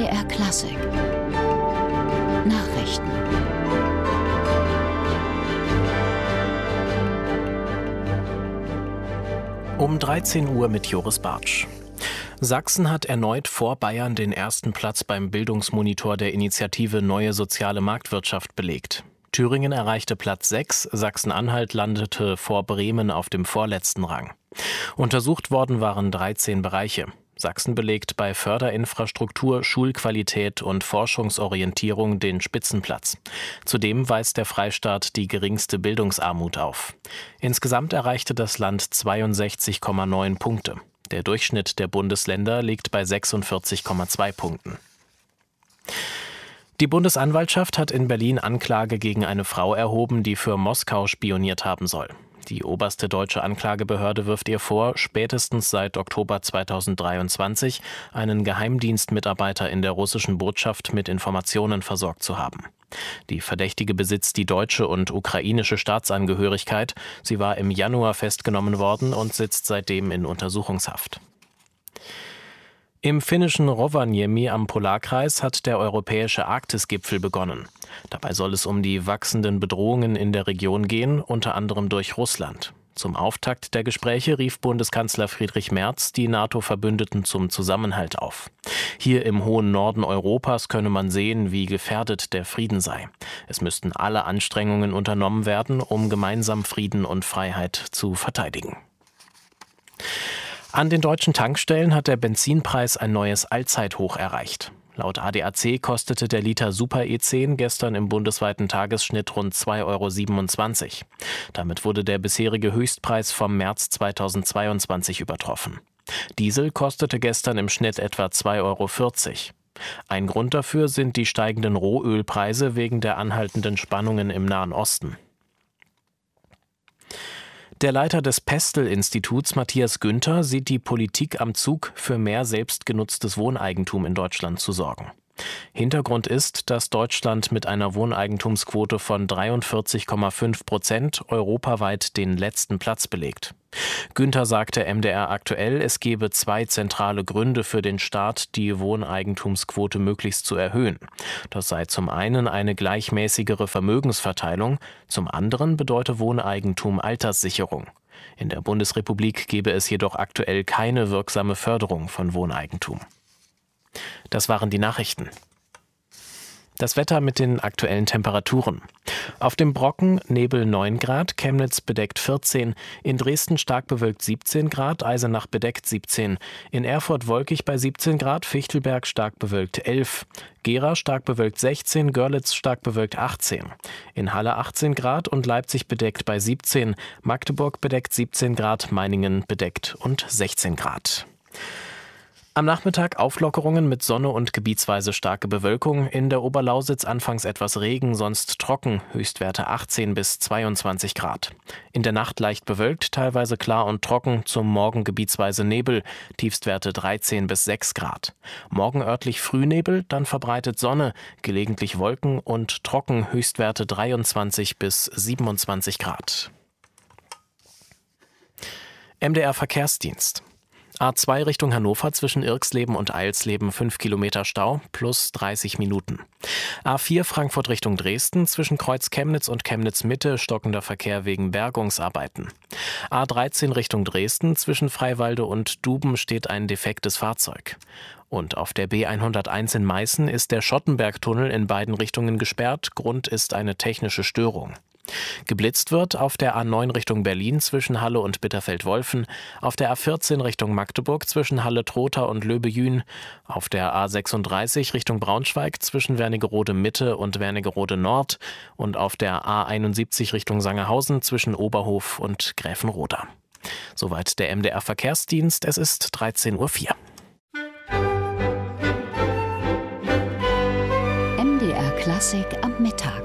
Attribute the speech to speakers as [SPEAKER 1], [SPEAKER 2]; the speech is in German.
[SPEAKER 1] MDR Klassik Nachrichten.
[SPEAKER 2] Um 13 Uhr mit Joris Bartsch. Sachsen hat erneut vor Bayern den ersten Platz beim Bildungsmonitor der Initiative Neue Soziale Marktwirtschaft belegt. Thüringen erreichte Platz 6, Sachsen-Anhalt landete vor Bremen auf dem vorletzten Rang. Untersucht worden waren 13 Bereiche. Sachsen belegt bei Förderinfrastruktur, Schulqualität und Forschungsorientierung den Spitzenplatz. Zudem weist der Freistaat die geringste Bildungsarmut auf. Insgesamt erreichte das Land 62,9 Punkte. Der Durchschnitt der Bundesländer liegt bei 46,2 Punkten. Die Bundesanwaltschaft hat in Berlin Anklage gegen eine Frau erhoben, die für Moskau spioniert haben soll. Die oberste deutsche Anklagebehörde wirft ihr vor, spätestens seit Oktober 2023 einen Geheimdienstmitarbeiter in der russischen Botschaft mit Informationen versorgt zu haben. Die Verdächtige besitzt die deutsche und ukrainische Staatsangehörigkeit. Sie war im Januar festgenommen worden und sitzt seitdem in Untersuchungshaft. Im finnischen Rovaniemi am Polarkreis hat der europäische Arktisgipfel begonnen. Dabei soll es um die wachsenden Bedrohungen in der Region gehen, unter anderem durch Russland. Zum Auftakt der Gespräche rief Bundeskanzler Friedrich Merz die NATO-Verbündeten zum Zusammenhalt auf. Hier im hohen Norden Europas könne man sehen, wie gefährdet der Frieden sei. Es müssten alle Anstrengungen unternommen werden, um gemeinsam Frieden und Freiheit zu verteidigen. An den deutschen Tankstellen hat der Benzinpreis ein neues Allzeithoch erreicht. Laut ADAC kostete der Liter Super E10 gestern im bundesweiten Tagesschnitt rund 2,27 €. Damit wurde der bisherige Höchstpreis vom März 2022 übertroffen. Diesel kostete gestern im Schnitt etwa 2,40 €. Ein Grund dafür sind die steigenden Rohölpreise wegen der anhaltenden Spannungen im Nahen Osten. Der Leiter des Pestel-Instituts, Matthias Günther, sieht die Politik am Zug, für mehr selbstgenutztes Wohneigentum in Deutschland zu sorgen. Hintergrund ist, dass Deutschland mit einer Wohneigentumsquote von 43,5% europaweit den letzten Platz belegt. Günther sagte MDR aktuell, es gebe 2 zentrale Gründe für den Staat, die Wohneigentumsquote möglichst zu erhöhen. Das sei zum einen eine gleichmäßigere Vermögensverteilung, zum anderen bedeute Wohneigentum Alterssicherung. In der Bundesrepublik gebe es jedoch aktuell keine wirksame Förderung von Wohneigentum. Das waren die Nachrichten. Das Wetter mit den aktuellen Temperaturen. Auf dem Brocken Nebel 9 Grad, Chemnitz bedeckt 14, in Dresden stark bewölkt 17 Grad, Eisenach bedeckt 17, in Erfurt wolkig bei 17 Grad, Fichtelberg stark bewölkt 11, Gera stark bewölkt 16, Görlitz stark bewölkt 18, in Halle 18 Grad und Leipzig bedeckt bei 17, Magdeburg bedeckt 17 Grad, Meiningen bedeckt und 16 Grad. Am Nachmittag Auflockerungen mit Sonne und gebietsweise starke Bewölkung. In der Oberlausitz anfangs etwas Regen, sonst trocken, Höchstwerte 18 bis 22 Grad. In der Nacht leicht bewölkt, teilweise klar und trocken, zum Morgen gebietsweise Nebel, Tiefstwerte 13 bis 6 Grad. Morgen örtlich Frühnebel, dann verbreitet Sonne, gelegentlich Wolken und trocken, Höchstwerte 23 bis 27 Grad. MDR Verkehrsdienst. A2 Richtung Hannover zwischen Irxleben und Eilsleben 5 Kilometer Stau plus 30 Minuten. A4 Frankfurt Richtung Dresden zwischen Kreuz Chemnitz und Chemnitz Mitte stockender Verkehr wegen Bergungsarbeiten. A13 Richtung Dresden zwischen Freiwalde und Duben steht ein defektes Fahrzeug. Und auf der B101 in Meißen ist der Schottenbergtunnel in beiden Richtungen gesperrt. Grund ist eine technische Störung. Geblitzt wird auf der A9 Richtung Berlin zwischen Halle und Bitterfeld-Wolfen, auf der A14 Richtung Magdeburg zwischen Halle-Trotha und Löbejün, auf der A36 Richtung Braunschweig zwischen Wernigerode-Mitte und Wernigerode-Nord und auf der A71 Richtung Sangerhausen zwischen Oberhof und Gräfenroda. Soweit der MDR Verkehrsdienst, es ist 13:04 Uhr.
[SPEAKER 1] MDR Klassik am Mittag.